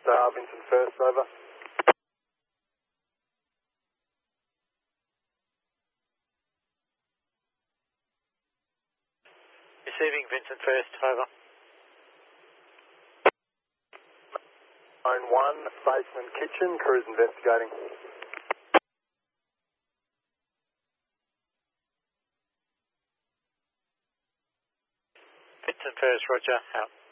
Vincent First, over. Receiving Vincent First, over. Zone 1, basement kitchen, crews investigating. Vincent First, roger, out.